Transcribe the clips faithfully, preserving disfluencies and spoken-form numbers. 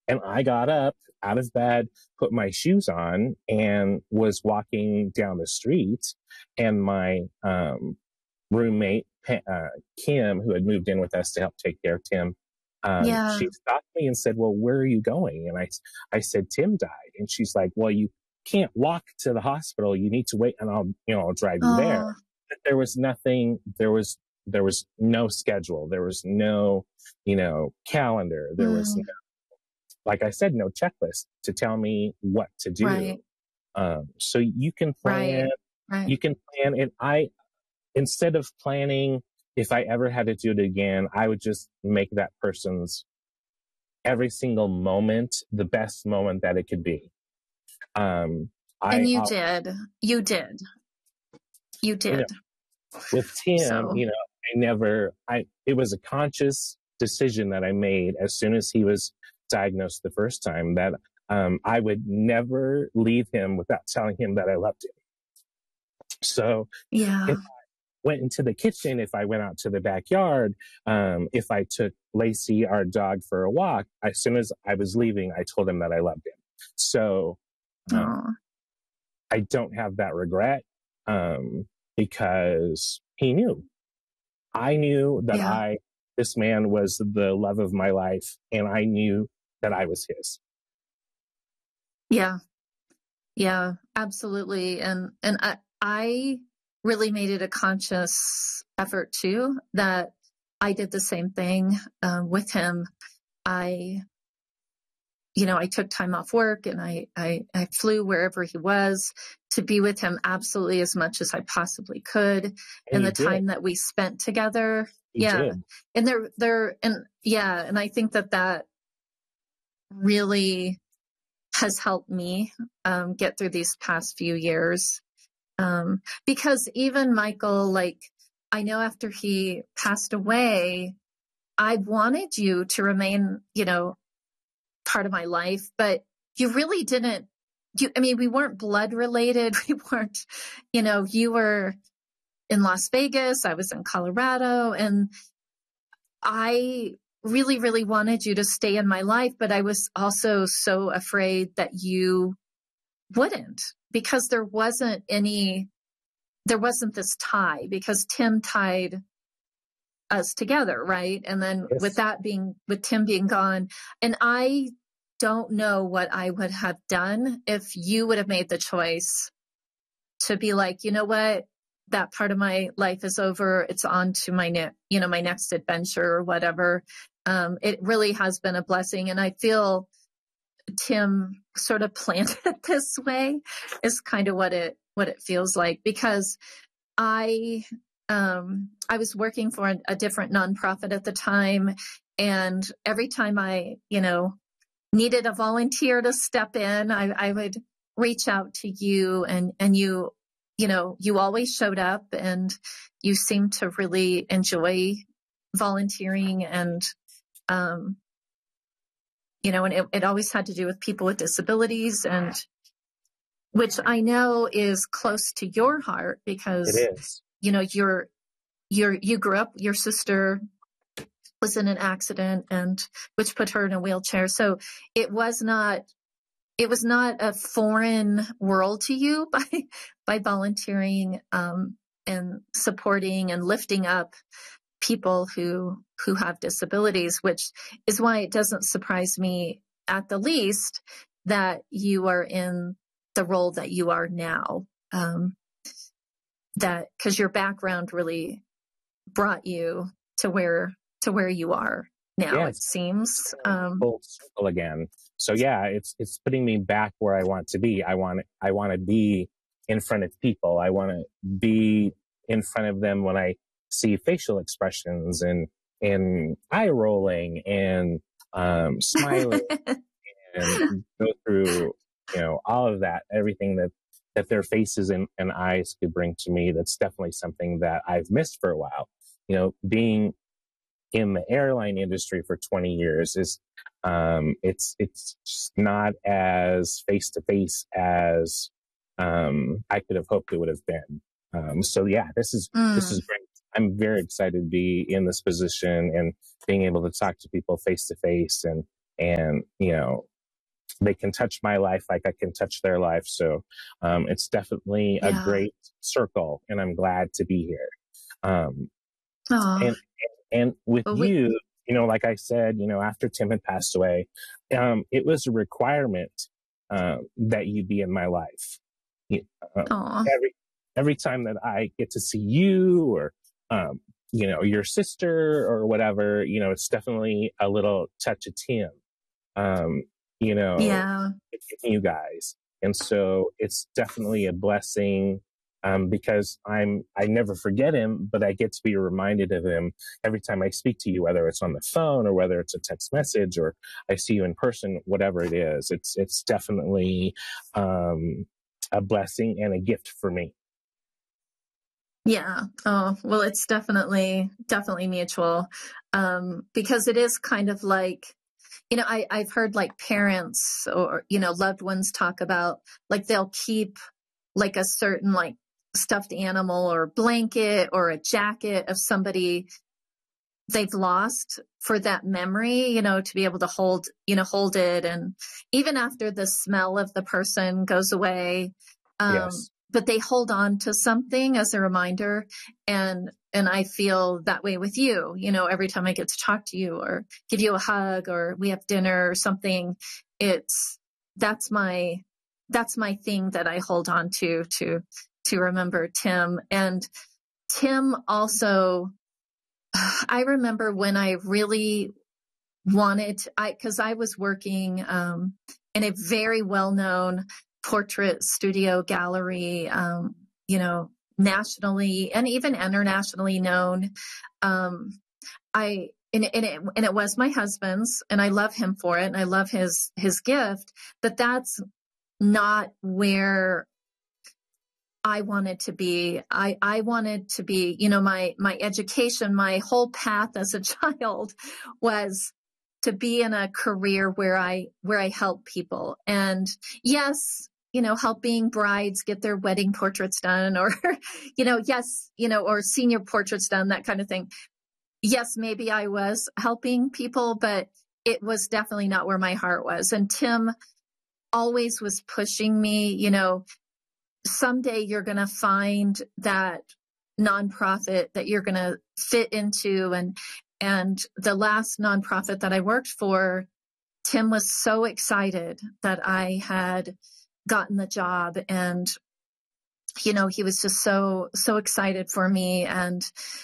And I got up out of bed, put my shoes on, and was walking down the street. And my um, roommate, uh, Kim, who had moved in with us to help take care of Tim, um, Yeah. she stopped me and said, well, where are you going? And I, I said, Tim died. And she's like, well, you can't walk to the hospital. You need to wait and I'll, you know, I'll drive you Oh, there. But there was nothing, there was, there was no schedule. There was no, you know, calendar. There was mm, no, like I said, no checklist to tell me what to do. right, Um, so you can plan, right, right. you can plan. And I, instead of planning, if I ever had to do it again, I would just make that person's every single moment the best moment that it could be. Um, I, And you I'll, did. You did. You you did. know, with Tim, So, you know, I never, I, it was a conscious decision that I made as soon as he was diagnosed the first time that, um, I would never leave him without telling him that I loved him. So yeah. if I went into the kitchen, if I went out to the backyard, um, if I took Lacey, our dog, for a walk, as soon as I was leaving, I told him that I loved him. So, um, Oh, I don't have that regret, um, because he knew. I knew that yeah. I, this man was the love of my life, and I knew that I was his. Yeah. Yeah, absolutely. And, and I, I really made it a conscious effort too, that I did the same thing, um, with him. I, you know, I took time off work and I, I, I flew wherever he was to be with him absolutely as much as I possibly could. And And you the did. time that we spent together. You Yeah. did. And there, there, and yeah. And I think that that really has helped me, um, get through these past few years. Um, because even Michael, like, I know after he passed away, I wanted you to remain, you know, part of my life, but you really didn't. You, I mean, we weren't blood related. We weren't, you know, you were in Las Vegas. I was in Colorado, and I really, really wanted you to stay in my life, but I was also so afraid that you wouldn't, because there wasn't any, there wasn't this tie, because Tim tied us together, right? And then Yes. with that being, with Tim being gone, and I don't know what I would have done if you would have made the choice to be like, you know what, that part of my life is over. It's on to my ne- you know, my next adventure or whatever. Um, it really has been a blessing. And I feel Tim sort of planned it this way is kind of what it, what it feels like, because I, um, I was working for a, a different nonprofit at the time. And every time I, you know, needed a volunteer to step in, I, I would reach out to you, and, and you, you know, you always showed up, and you seemed to really enjoy volunteering. And, um, you know, and it, it always had to do with people with disabilities, and which I know is close to your heart, because, It is. you know, you're, you're, you grew up, your sister was in an accident, and which put her in a wheelchair. So it was not, it was not a foreign world to you by, by volunteering, um, and supporting and lifting up people who, who have disabilities, which is why it doesn't surprise me at the least that you are in the role that you are now. Um, that, cause your background really brought you to where, to where you are now, Yes. it seems. Um, Full circle again. So yeah, it's, it's putting me back where I want to be. I want, I want to be in front of people. I want to be in front of them when I see facial expressions and, and eye rolling and, um, smiling and go through, you know, all of that, everything that, that their faces and, and eyes could bring to me. That's definitely something that I've missed for a while. You know, being in the airline industry for twenty years is, um, it's, it's just not as face to face as, um, I could have hoped it would have been. Um, so yeah, this is, mm, this is great. I'm very excited to be in this position and being able to talk to people face to face and, and, you know, they can touch my life like I can touch their life. So um, it's definitely a Yeah. great circle, and I'm glad to be here. Um, Oh, and and with well, we, you, you know, like I said, you know, after Tim had passed away, um, it was a requirement uh, that you be in my life. You- uh, oh, every every time that I get to see you, or um, you know, your sister or whatever, you know, it's definitely a little touch of Tim. Um, you know, yeah. you guys. And so it's definitely a blessing, um, because I'm, I never forget him, but I get to be reminded of him every time I speak to you, whether it's on the phone or whether it's a text message or I see you in person, whatever it is. It's, it's definitely, um, a blessing and a gift for me. Yeah. Oh, well, it's definitely, definitely mutual. Um, because it is kind of like, you know, I, I've heard like parents or, you know, loved ones talk about like they'll keep like a certain like stuffed animal or blanket or a jacket of somebody they've lost for that memory, you know, to be able to hold, you know, hold it. And even after the smell of the person goes away, um, Yes. but they hold on to something as a reminder. And, and I feel that way with you, you know, every time I get to talk to you or give you a hug or we have dinner or something, it's, that's my, that's my thing that I hold on to, to, to remember Tim. And Tim also, I remember when I really wanted, I, cause I was working, um, in a very well-known portrait studio gallery, um, you know, nationally and even internationally known. Um, I, and, and it, and it was my husband's, and I love him for it. And I love his, his gift, but that's not where I wanted to be. I, I wanted to be, you know, my, my education, my whole path as a child was to be in a career where I, where I help people. And yes, you know, helping brides get their wedding portraits done or, you know, yes, you know, or senior portraits done, that kind of thing. Yes, maybe I was helping people, but it was definitely not where my heart was. And Tim always was pushing me, you know, someday you're going to find that nonprofit that you're going to fit into. And, and the last nonprofit that I worked for, Tim was so excited that I had gotten the job. And, you know, he was just so, so excited for me. And,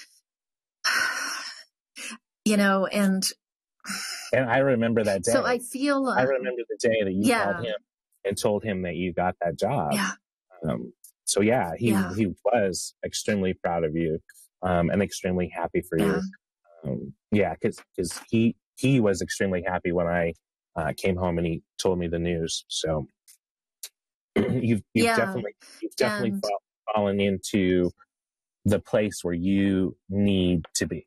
you know, and, And I remember that day. so I feel, uh, I remember the day that you yeah, called him and told him that you got that job. yeah, Um, so yeah, he, yeah, he was extremely proud of you, um, and extremely happy for yeah, you. Um, yeah, cause, cause he, he was extremely happy when I, uh, came home and he told me the news. So you've, you've yeah. definitely, you've definitely And fall, fallen into the place where you need to be.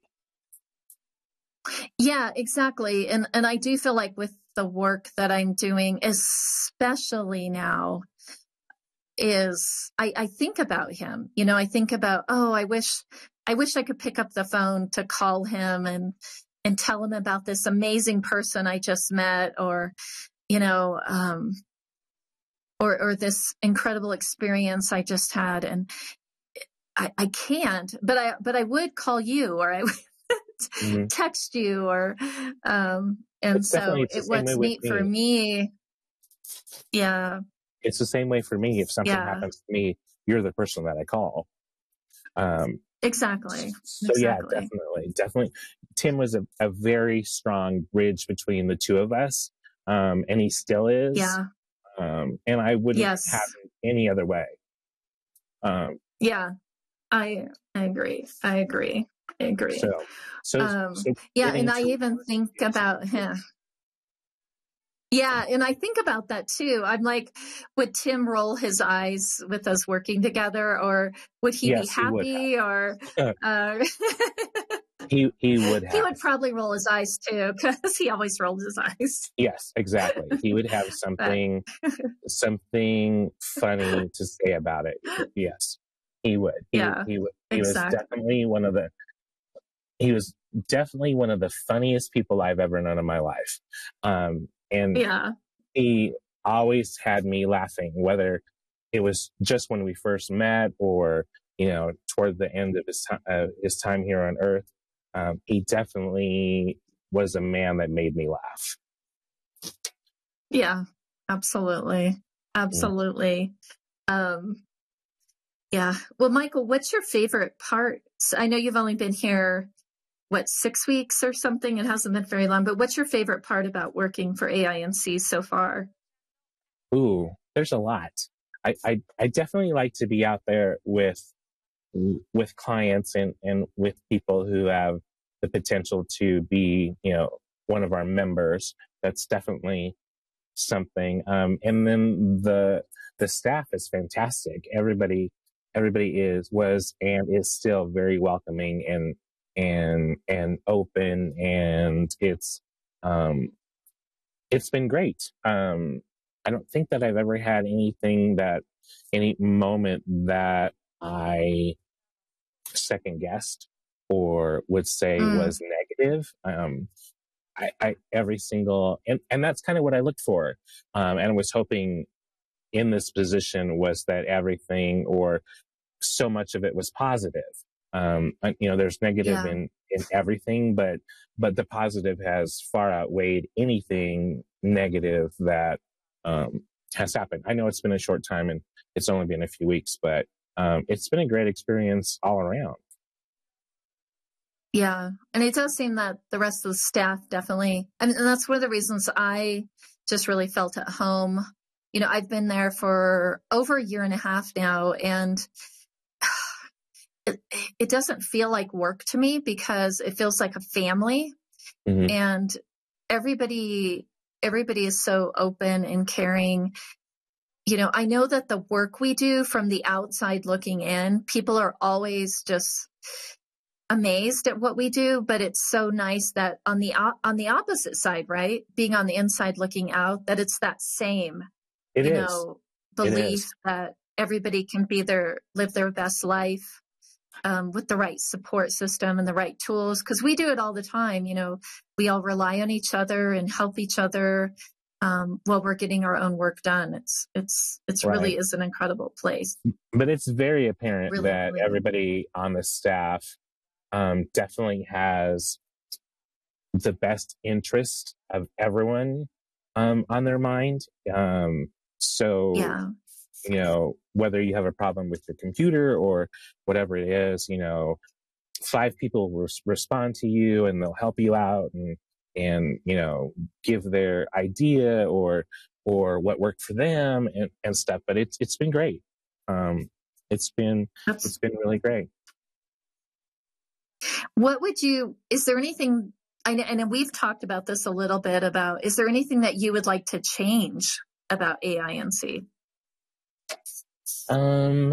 yeah, exactly. And, and I do feel like with the work that I'm doing, especially now, is I, I think about him, you know, I think about, oh, I wish, I wish I could pick up the phone to call him and, and tell him about this amazing person I just met, or, you know, um, or, or this incredible experience I just had. And I, I can't, but I, but I would call you, or I would Mm-hmm. text you, or, um, and It's definitely, so it's the it, same way what's with neat me. for me. Yeah. It's the same way for me. If something Yeah, happens to me, you're the person that I call. Um, exactly. so yeah, Exactly. definitely, definitely. Tim was a, a very strong bridge between the two of us. Um, and he still is. Yeah. Um, and I wouldn't Yes. have him any other way. Um, Yeah. I, I agree. I agree. I agree. so, so, Um, so yeah. getting And I to, even think about him. Yeah. And I think about that too. I'm like, would Tim roll his eyes with us working together, or would he yes, be he would happy, or, have. uh, he, he would he have. would probably roll his eyes too, because he always rolls his eyes. Yes, exactly. He would have something, something funny to say about it. Yes, he would. He, Yeah, he would. He was exactly. definitely one of the, he was definitely one of the funniest people I've ever known in my life. Um, and Yeah. he always had me laughing, whether it was just when we first met or, you know, toward the end of his, time, uh, his time here on Earth. Um, he definitely was a man that made me laugh. Yeah, absolutely. Absolutely. Um, yeah. Well, Michael, what's your favorite part? So I know you've only been here, what, six weeks or something? It hasn't been very long, but what's your favorite part about working for A I N C so far? Ooh, there's a lot. I, I, I definitely like to be out there with, with clients and, and with people who have the potential to be, you know, one of our members. That's definitely something. Um, and then the, the staff is fantastic. Everybody, everybody is, was, and is still very welcoming and, and, and open. And it's, um, it's been great. Um, I don't think that I've ever had anything that, any moment that I second guessed or would say Mm. was negative. Um, I, I, every single, and, and that's kind of what I looked for. Um, and was hoping in this position was that everything or so much of it was positive. Um, you know, there's negative Yeah. in, in everything, but, but the positive has far outweighed anything negative that, um, has happened. I know it's been a short time and it's only been a few weeks, but, um, it's been a great experience all around. Yeah. And it does seem that the rest of the staff definitely, I mean, and that's one of the reasons I just really felt at home. You know, I've been there for over a year and a half now, and it, it doesn't feel like work to me because it feels like a family. Mm-hmm. And everybody, everybody is so open and caring. You know, I know that the work we do from the outside looking in, people are always just amazed at what we do, but it's so nice that on the on the opposite side, right, being on the inside looking out, that it's that same, It you is. know, It belief is. that everybody can be their live their best life um, with the right support system and the right tools. Because we do it all the time. You know, we all rely on each other and help each other um, while we're getting our own work done. It's it's it's Right. really is an incredible place. But it's very apparent Really, that really. everybody on the staff um, definitely has the best interest of everyone um, on their mind. Um, so, Yeah. you know, whether you have a problem with your computer or whatever it is, you know, five people will res- respond to you and they'll help you out and, and, you know, give their idea or, or what worked for them and, and stuff. But it's, it's been great. Um, it's been, That's, it's been really great. what would you, is there anything, I know, and we've talked about this a little bit about, is there anything that you would like to change about A I N C? Um,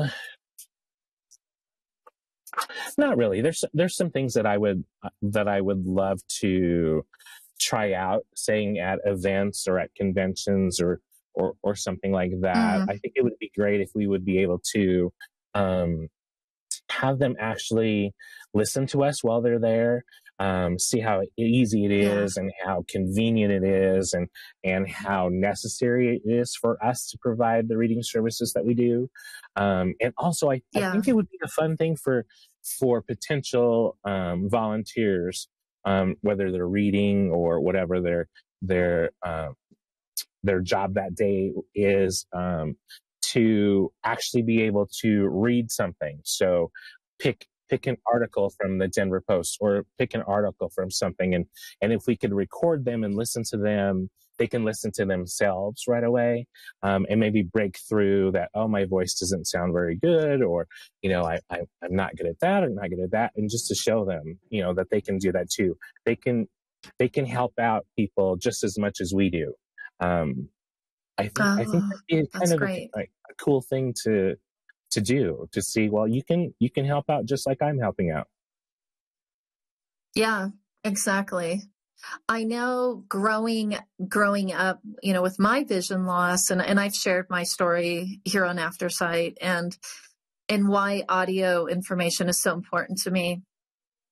not really. There's, there's some things that I would, that I would love to try out, saying at events or at conventions or, or, or something like that. Mm-hmm. I think it would be great if we would be able to, um, have them actually listen to us while they're there, um, see how easy it is Yeah. and how convenient it is and, and how necessary it is for us to provide the reading services that we do. Um, and also I, Yeah. I think it would be a fun thing for, for potential, um, volunteers, um, whether they're reading or whatever their, their, um, their job that day is, um, to actually be able to read something. So pick, pick an article from the Denver Post or pick an article from something. And, and if we could record them and listen to them, they can listen to themselves right away. Um, and maybe break through that, oh, my voice doesn't sound very good, or, you know, I, I, I'm not good at that, I'm not good at that. And just to show them, you know, that they can do that too. They can, they can help out people just as much as we do. Um, I think, Oh, I think that'd be kind that's of a, great. a, a cool thing to, to do, to see, well, you can, you can help out just like I'm helping out. Yeah, exactly. I know growing, growing up, you know, with my vision loss, and, and I've shared my story here on Aftersight and, and why audio information is so important to me.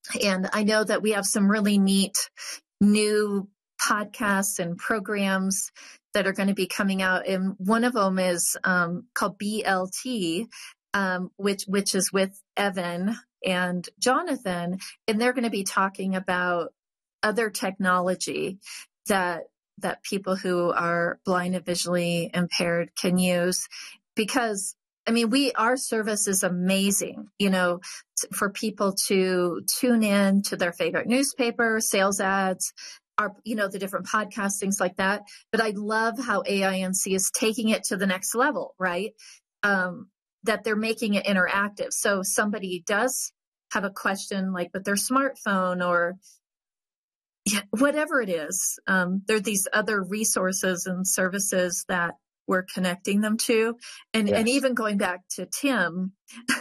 And I know that we have some really neat new podcasts and programs that are going to be coming out. And one of them is um, called B L T, um, which, which is with Evan and Jonathan. And they're going to be talking about other technology that, that people who are blind and visually impaired can use. Because I mean, we, our service is amazing, you know, for people to tune in to their favorite newspaper, sales ads, our, you know, the different podcasts, things like that. But I love how A I N C is taking it to the next level, right? Um, that they're making it interactive. So somebody does have a question like with their smartphone or yeah, whatever it is. Um, there are these other resources and services that we're connecting them to. And, Yes. and even going back to Tim,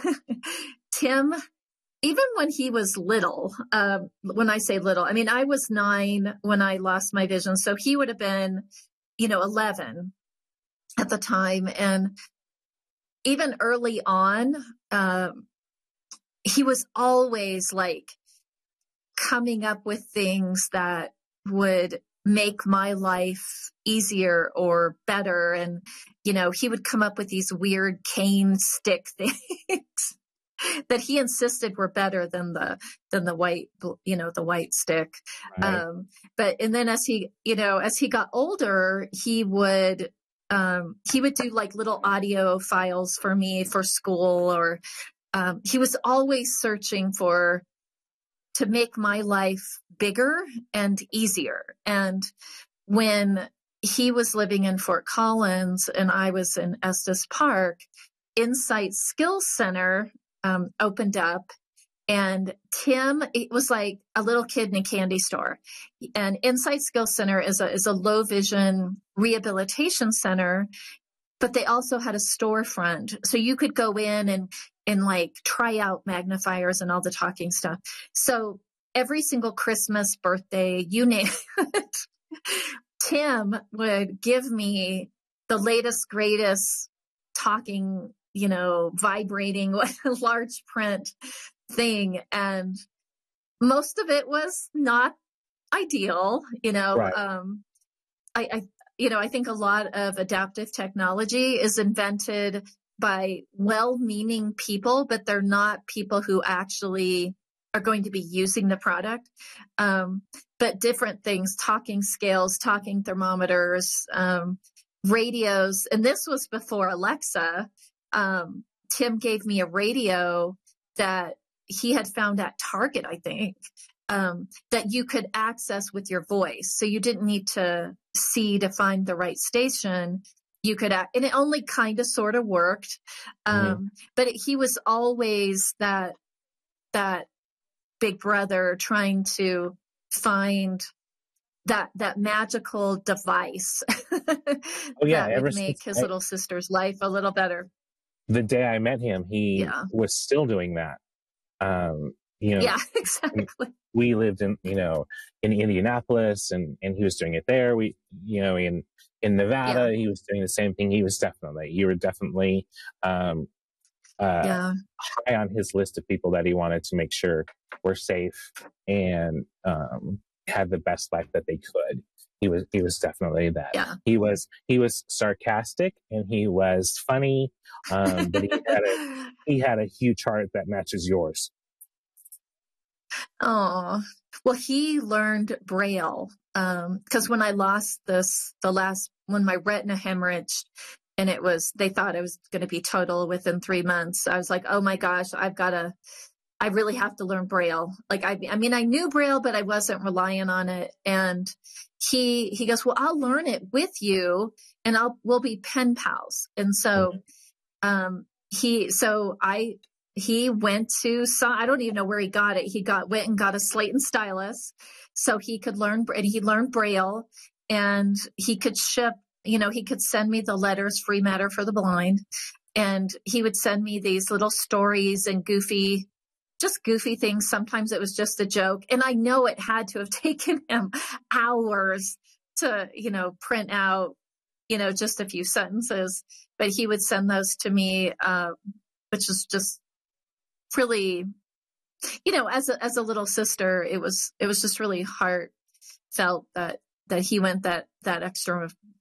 Tim, even when he was little, uh, when I say little, I mean, I was nine when I lost my vision. So he would have been, you know, eleven at the time. And even early on, um, he was always like coming up with things that would make my life easier or better. And, you know, he would come up with these weird cane stick things that he insisted were better than the, than the white, you know, the white stick. Right. Um, but, and then as he, you know, as he got older, he would, um, he would do like little audio files for me for school, or, um, he was always searching for, to make my life bigger and easier. And when he was living in Fort Collins and I was in Estes Park, Insight Skills Center um, opened up, and Tim, it was like a little kid in a candy store. And Insight Skills Center is a, is a low vision rehabilitation center, but they also had a storefront. So you could go in and, and like try out magnifiers and all the talking stuff. So every single Christmas, birthday, you name it, Tim would give me the latest, greatest talking, you know, vibrating large print thing. And most of it was not ideal, you know, Right. um, I, I, you know, I think a lot of adaptive technology is invented by well-meaning people, but they're not people who actually are going to be using the product. Um, but different things, talking scales, talking thermometers, um, radios. And this was before Alexa. Um, Tim gave me a radio that he had found at Target, I think, um, that you could access with your voice. So you didn't need to see to find the right station. You could, act, and it only kind of sort of worked. Um, mm-hmm. But it, he was always that, that big brother trying to find that, that magical device oh, yeah, that would make his I, little sister's life a little better. The day I met him, he yeah. was still doing that. Um, you know, yeah, exactly. We lived in, you know, in Indianapolis, and, and he was doing it there. We, you know, in, in Nevada, yeah. he was doing the same thing. He was definitely, you were definitely, um, uh, yeah. high on his list of people that he wanted to make sure were safe and, um, had the best life that they could. He was, he was definitely that. Yeah. He was, he was sarcastic and he was funny. Um, but he had a, he had a huge heart that matches yours. Oh, well, he learned Braille. Um, cause when I lost this, the last, when my retina hemorrhaged and it was, they thought it was going to be total within three months. I was like, oh my gosh, I've got to, I really have to learn Braille. Like, I, I mean, I knew Braille, but I wasn't relying on it. And he, he goes, well, I'll learn it with you and I'll, we'll be pen pals. And so, um, he, so I, he went to, I don't even know where he got it. He got, went and got a slate and stylus so he could learn, and he learned Braille, and he could ship, you know, he could send me the letters, Free Matter for the Blind. And he would send me these little stories and goofy, just goofy things. Sometimes it was just a joke. And I know it had to have taken him hours to, you know, print out, you know, just a few sentences, but he would send those to me, uh, which is just really you know, as a, as a little sister, it was, it was just really heartfelt that, that he went that, that extra